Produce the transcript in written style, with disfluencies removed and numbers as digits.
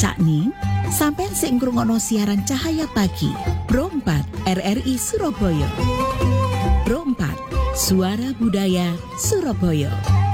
Cakning, sampean sing ngrungokno siaran Cahaya Pagi, Pro 4 RRI Surabaya. Pro 4, Suara Budaya Surabaya.